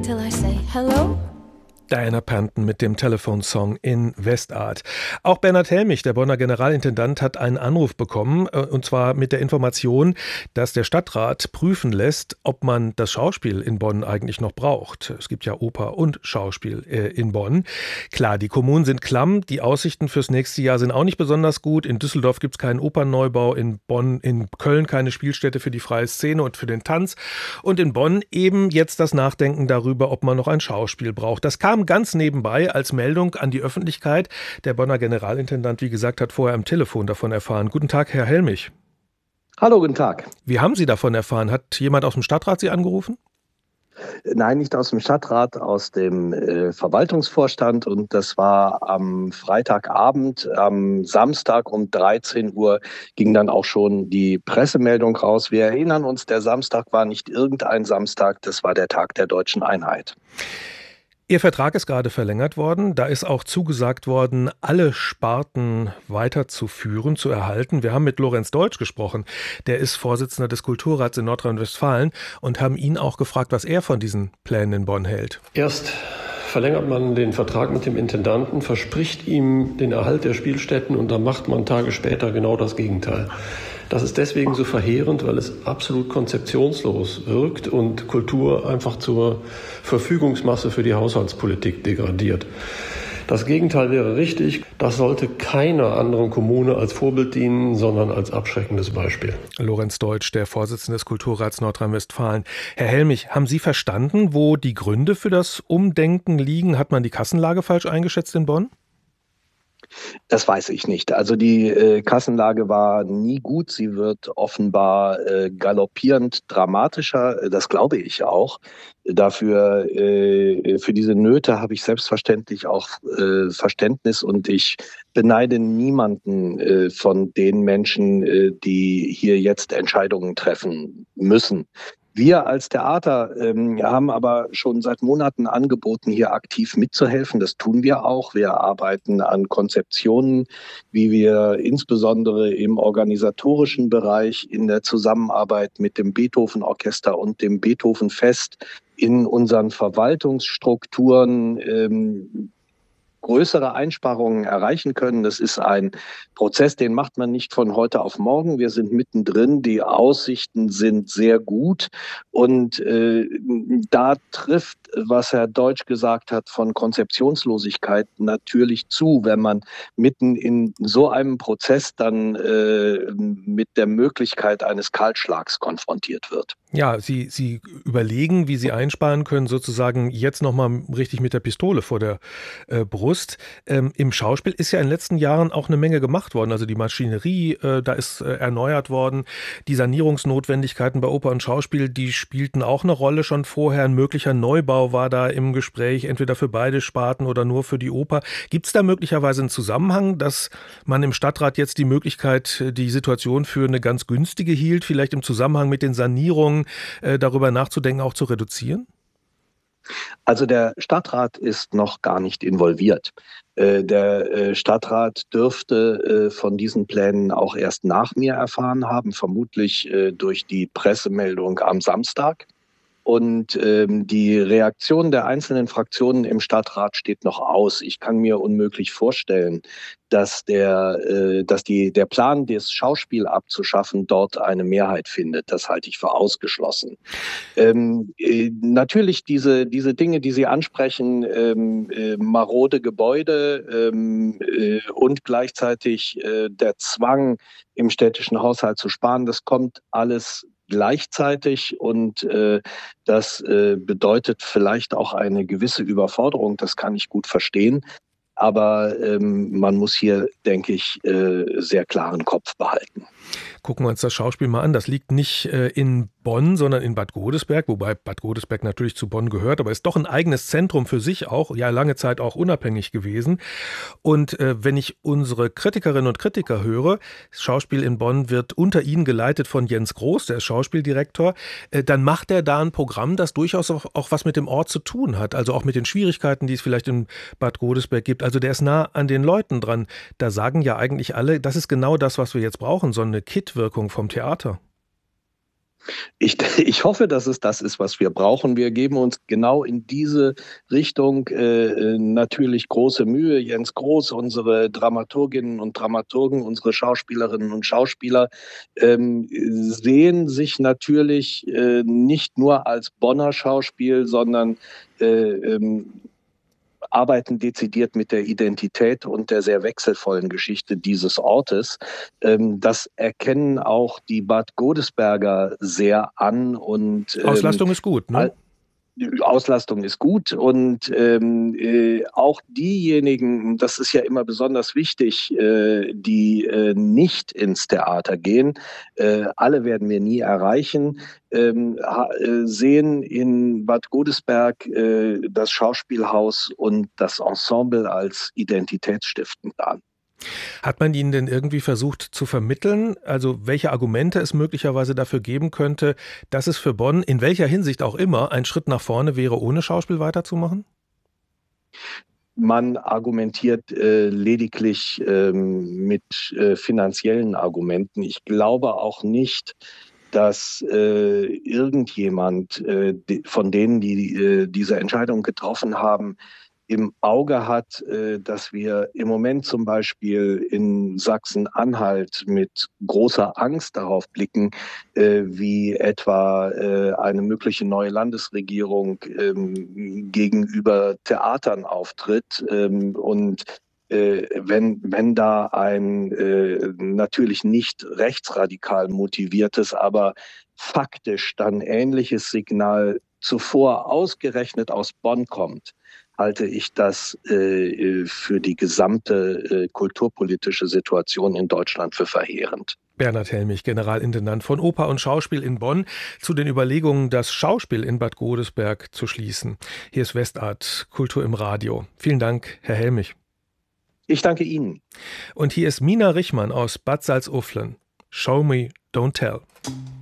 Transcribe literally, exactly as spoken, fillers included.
till I say hello. Diana Panton mit dem Telefonsong in Westart. Auch Bernhard Helmich, der Bonner Generalintendant, hat einen Anruf bekommen, und zwar mit der Information, dass der Stadtrat prüfen lässt, ob man das Schauspiel in Bonn eigentlich noch braucht. Es gibt ja Oper und Schauspiel äh, in Bonn. Klar, die Kommunen sind klamm, die Aussichten fürs nächste Jahr sind auch nicht besonders gut. In Düsseldorf gibt es keinen Opernneubau, in Bonn, in Köln keine Spielstätte für die freie Szene und für den Tanz. Und in Bonn eben jetzt das Nachdenken darüber, ob man noch ein Schauspiel braucht. Das kam ganz nebenbei als Meldung an die Öffentlichkeit. Der Bonner Generalintendant, wie gesagt, hat vorher am Telefon davon erfahren. Guten Tag, Herr Helmich. Hallo, guten Tag. Wie haben Sie davon erfahren? Hat jemand aus dem Stadtrat Sie angerufen? Nein, nicht aus dem Stadtrat, aus dem äh, Verwaltungsvorstand. Und das war am Freitagabend. Am Samstag um dreizehn Uhr ging dann auch schon die Pressemeldung raus. Wir erinnern uns, der Samstag war nicht irgendein Samstag, das war der Tag der Deutschen Einheit. Ihr Vertrag ist gerade verlängert worden. Da ist auch zugesagt worden, alle Sparten weiterzuführen, zu erhalten. Wir haben mit Lorenz Deutsch gesprochen. Der ist Vorsitzender des Kulturrats in Nordrhein-Westfalen und haben ihn auch gefragt, was er von diesen Plänen in Bonn hält. Erst verlängert man den Vertrag mit dem Intendanten, verspricht ihm den Erhalt der Spielstätten und dann macht man Tage später genau das Gegenteil. Das ist deswegen so verheerend, weil es absolut konzeptionslos wirkt und Kultur einfach zur Verfügungsmasse für die Haushaltspolitik degradiert. Das Gegenteil wäre richtig. Das sollte keiner anderen Kommune als Vorbild dienen, sondern als abschreckendes Beispiel. Lorenz Deutsch, der Vorsitzende des Kulturrats Nordrhein-Westfalen. Herr Helmich, haben Sie verstanden, wo die Gründe für das Umdenken liegen? Hat man die Kassenlage falsch eingeschätzt in Bonn? Das weiß ich nicht. Also die äh, Kassenlage war nie gut. Sie wird offenbar äh, galoppierend dramatischer. Das glaube ich auch. Dafür, äh, für diese Nöte habe ich selbstverständlich auch äh, Verständnis und ich beneide niemanden äh, von den Menschen, äh, die hier jetzt Entscheidungen treffen müssen. Wir als Theater ähm, haben aber schon seit Monaten angeboten, hier aktiv mitzuhelfen. Das tun wir auch. Wir arbeiten an Konzeptionen, wie wir insbesondere im organisatorischen Bereich in der Zusammenarbeit mit dem Beethoven-Orchester und dem Beethoven-Fest in unseren Verwaltungsstrukturen ähm, größere Einsparungen erreichen können. Das ist ein Prozess, den macht man nicht von heute auf morgen. Wir sind mittendrin. Die Aussichten sind sehr gut. Und äh, da trifft, was Herr Deutsch gesagt hat, von Konzeptionslosigkeit natürlich zu, wenn man mitten in so einem Prozess dann äh, mit der Möglichkeit eines Kahlschlags konfrontiert wird. Ja, Sie, Sie überlegen, wie Sie einsparen können, sozusagen jetzt nochmal richtig mit der Pistole vor der äh, Brust. Ähm, Im Schauspiel ist ja in den letzten Jahren auch eine Menge gemacht worden. Also die Maschinerie, äh, da ist äh, erneuert worden. Die Sanierungsnotwendigkeiten bei Oper und Schauspiel, die spielten auch eine Rolle schon vorher. Ein möglicher Neubau war da im Gespräch, entweder für beide Sparten oder nur für die Oper. Gibt es da möglicherweise einen Zusammenhang, dass man im Stadtrat jetzt die Möglichkeit, die Situation für eine ganz günstige hielt, vielleicht im Zusammenhang mit den Sanierungen, darüber nachzudenken, auch zu reduzieren? Also der Stadtrat ist noch gar nicht involviert. Der Stadtrat dürfte von diesen Plänen auch erst nach mir erfahren haben, vermutlich durch die Pressemeldung am Samstag. Und ähm, die Reaktion der einzelnen Fraktionen im Stadtrat steht noch aus. Ich kann mir unmöglich vorstellen, dass der, äh, dass die, der Plan, das Schauspiel abzuschaffen, dort eine Mehrheit findet. Das halte ich für ausgeschlossen. Ähm, äh, natürlich diese, diese Dinge, die Sie ansprechen, ähm, äh, marode Gebäude ähm, äh, und gleichzeitig äh, der Zwang, im städtischen Haushalt zu sparen, das kommt alles gleichzeitig und äh, das äh, bedeutet vielleicht auch eine gewisse Überforderung, das kann ich gut verstehen, aber ähm, man muss hier, denke ich, äh, sehr klaren Kopf behalten. Gucken wir uns das Schauspiel mal an. Das liegt nicht äh, in Bonn, sondern in Bad Godesberg, wobei Bad Godesberg natürlich zu Bonn gehört, aber ist doch ein eigenes Zentrum für sich auch, ja lange Zeit auch unabhängig gewesen. Und äh, wenn ich unsere Kritikerinnen und Kritiker höre, das Schauspiel in Bonn wird unter ihnen geleitet von Jens Groß, der ist Schauspieldirektor, äh, dann macht er da ein Programm, das durchaus auch, auch was mit dem Ort zu tun hat, also auch mit den Schwierigkeiten, die es vielleicht in Bad Godesberg gibt. Also der ist nah an den Leuten dran. Da sagen ja eigentlich alle, das ist genau das, was wir jetzt brauchen, so eine Kitt-Wirkung vom Theater. Ich, ich hoffe, dass es das ist, was wir brauchen. Wir geben uns genau in diese Richtung äh, natürlich große Mühe. Jens Groß, unsere Dramaturginnen und Dramaturgen, unsere Schauspielerinnen und Schauspieler ähm, sehen sich natürlich äh, nicht nur als Bonner Schauspiel, sondern äh, ähm, arbeiten dezidiert mit der Identität und der sehr wechselvollen Geschichte dieses Ortes. Das erkennen auch die Bad Godesberger sehr an. Und Auslastung ist gut, ne? Auslastung ist gut und ähm, äh, auch diejenigen, das ist ja immer besonders wichtig, äh, die äh, nicht ins Theater gehen, äh, alle werden wir nie erreichen, ähm, äh, sehen in Bad Godesberg äh, das Schauspielhaus und das Ensemble als identitätsstiftend an. Hat man Ihnen denn irgendwie versucht zu vermitteln, also welche Argumente es möglicherweise dafür geben könnte, dass es für Bonn in welcher Hinsicht auch immer ein Schritt nach vorne wäre, ohne Schauspiel weiterzumachen? Man argumentiert äh, lediglich ähm, mit äh, finanziellen Argumenten. Ich glaube auch nicht, dass äh, irgendjemand äh, die, von denen, die äh, diese Entscheidung getroffen haben, im Auge hat, äh, dass wir im Moment zum Beispiel in Sachsen-Anhalt mit großer Angst darauf blicken, äh, wie etwa äh, eine mögliche neue Landesregierung ähm, gegenüber Theatern auftritt. Ähm, und äh, wenn, wenn da ein äh, natürlich nicht rechtsradikal motiviertes, aber faktisch dann ähnliches Signal zuvor ausgerechnet aus Bonn kommt, halte ich das äh, für die gesamte äh, kulturpolitische Situation in Deutschland für verheerend. Bernhard Helmich, Generalintendant von Oper und Schauspiel in Bonn, zu den Überlegungen, das Schauspiel in Bad Godesberg zu schließen. Hier ist Westart, Kultur im Radio. Vielen Dank, Herr Helmich. Ich danke Ihnen. Und hier ist Mina Richmann aus Bad Salzuflen. Show me, don't tell.